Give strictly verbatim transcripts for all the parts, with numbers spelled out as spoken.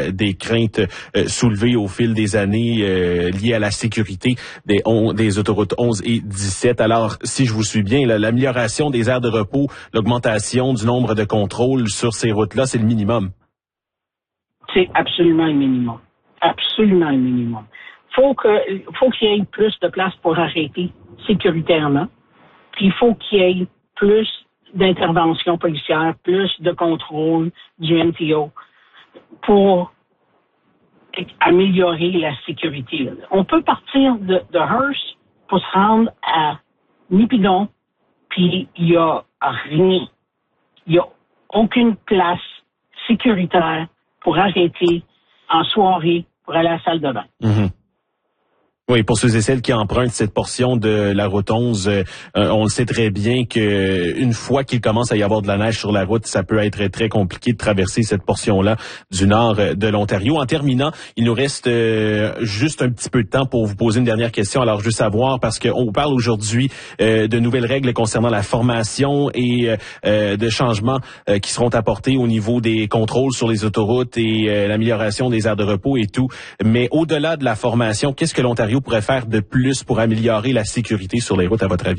euh, des craintes euh, soulevées au fil des années euh, liées à la sécurité des, on, des autoroutes onze et dix-sept. Alors, si je vous suis bien, là, l'amélioration des aires de repos, l'augmentation du nombre de contrôles sur ces routes-là, c'est le minimum. C'est absolument le minimum. Absolument le minimum. Faut que, faut qu'il y ait plus de place pour arrêter sécuritairement. Puis il faut qu'il y ait plus d'intervention policière, plus de contrôle du M T O pour améliorer la sécurité. On peut partir de, de Hearst pour se rendre à Nipigon, puis il n'y a rien. Il n'y a aucune place sécuritaire pour arrêter en soirée pour aller à la salle de bain. Mm-hmm. Oui, pour ceux et celles qui empruntent cette portion de la route onze, euh, on le sait très bien que une fois qu'il commence à y avoir de la neige sur la route, ça peut être très compliqué de traverser cette portion-là du nord de l'Ontario. En terminant, il nous reste euh, juste un petit peu de temps pour vous poser une dernière question. Alors, je veux savoir, parce qu'on parle aujourd'hui euh, de nouvelles règles concernant la formation et euh, de changements euh, qui seront apportés au niveau des contrôles sur les autoroutes et euh, l'amélioration des aires de repos et tout. Mais au-delà de la formation, qu'est-ce que l'Ontario pourrait faire de plus pour améliorer la sécurité sur les routes, à votre avis?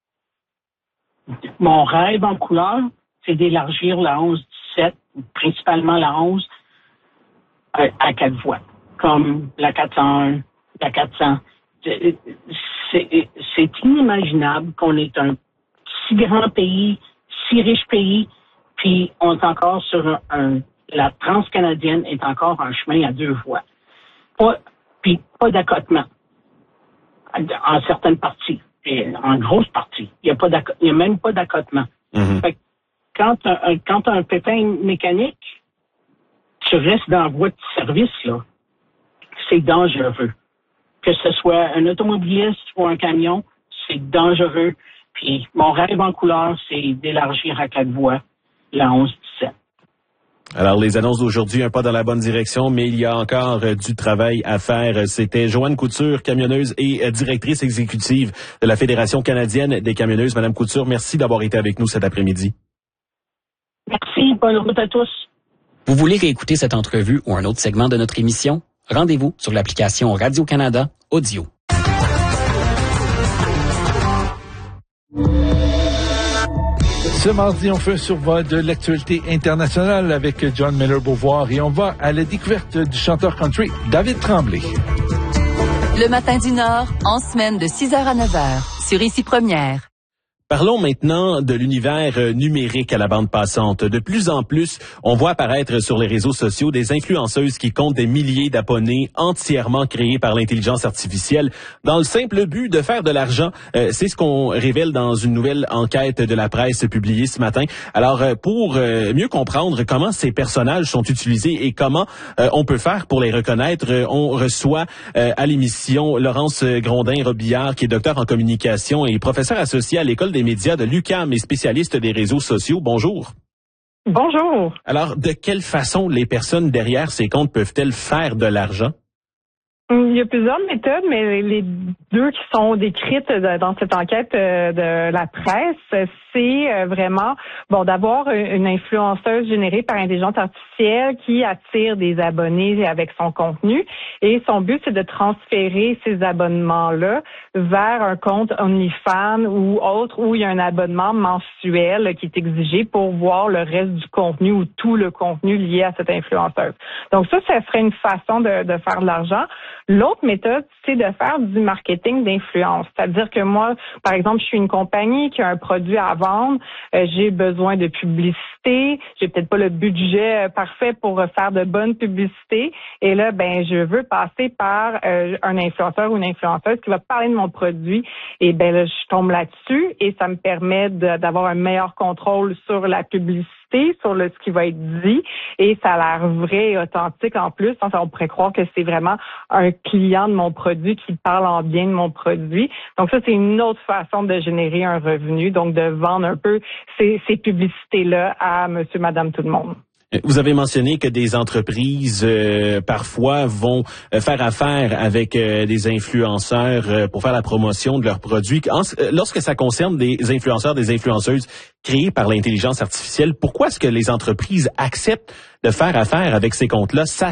Mon rêve en couleur, c'est d'élargir la onze dix-sept, principalement la onze, à, à quatre voies, comme la quatre cent un, la quatre cents. C'est, c'est inimaginable qu'on est un si grand pays, si riche pays, puis on est encore sur un, un la transcanadienne est encore un chemin à deux voies. Pas, puis pas d'accotement. En certaines parties, et en grosse partie, il n'y a pas il y a même pas d'accotement. Mm-hmm. Fait que quand tu as quand un pépin mécanique, tu restes dans la voie de service, là. C'est dangereux. Que ce soit un automobiliste ou un camion, c'est dangereux. Puis mon rêve en couleur, c'est d'élargir à quatre voies la onze dix-sept. Alors, les annonces d'aujourd'hui, un pas dans la bonne direction, mais il y a encore euh, du travail à faire. C'était Joanne Couture, camionneuse et euh, directrice exécutive de la Fédération canadienne des camionneuses. Madame Couture, merci d'avoir été avec nous cet après-midi. Merci, bonne route à tous. Vous voulez réécouter cette entrevue ou un autre segment de notre émission? Rendez-vous sur l'application Radio-Canada Audio. Ce mardi, on fait un survol de l'actualité internationale avec John Miller-Beauvoir et on va à la découverte du chanteur country David Tremblay. Le matin du Nord, en semaine de six heures à neuf heures, sur Ici Première. Parlons maintenant de l'univers numérique à la bande passante. De plus en plus, on voit apparaître sur les réseaux sociaux des influenceuses qui comptent des milliers d'abonnés entièrement créés par l'intelligence artificielle dans le simple but de faire de l'argent. Euh, c'est ce qu'on révèle dans une nouvelle enquête de la presse publiée ce matin. Alors, pour euh, mieux comprendre comment ces personnages sont utilisés et comment euh, on peut faire pour les reconnaître, euh, on reçoit euh, à l'émission Laurence Grondin-Robillard, qui est docteur en communication et professeur associé à l'École des médias de l'U Q A M et spécialiste des réseaux sociaux. Bonjour. Bonjour. Alors, de quelle façon les personnes derrière ces comptes peuvent-elles faire de l'argent? Il y a plusieurs méthodes, mais les deux qui sont décrites dans cette enquête de la presse, c'est vraiment bon d'avoir une influenceuse générée par intelligence artificielle qui attire des abonnés avec son contenu. Et son but, c'est de transférer ces abonnements-là vers un compte OnlyFans ou autre où il y a un abonnement mensuel qui est exigé pour voir le reste du contenu ou tout le contenu lié à cette influenceuse. Donc ça, ça serait une façon de, de faire de l'argent. L'autre méthode, c'est de faire du marketing d'influence. C'est-à-dire que moi, par exemple, je suis une compagnie qui a un produit à vendre, euh, j'ai besoin de publicité, j'ai peut-être pas le budget euh, parfait pour euh, faire de bonnes publicités, et là, ben, je veux passer par euh, un influenceur ou une influenceuse qui va parler de mon produit, et ben là, je tombe là-dessus, et ça me permet de, d'avoir un meilleur contrôle sur la publicité, sur le, ce qui va être dit, et ça a l'air vrai et authentique en plus. Enfin, on pourrait croire que c'est vraiment un client de mon produit qui parle en bien de mon produit. Donc ça, c'est une autre façon de générer un revenu, donc de vendre un peu ces, ces publicités-là à monsieur, madame, tout le monde. Vous avez mentionné que des entreprises euh, parfois vont euh, faire affaire avec euh, des influenceurs euh, pour faire la promotion de leurs produits. En, euh, lorsque ça concerne des influenceurs, des influenceuses créés par l'intelligence artificielle, pourquoi est-ce que les entreprises acceptent de faire affaire avec ces comptes-là,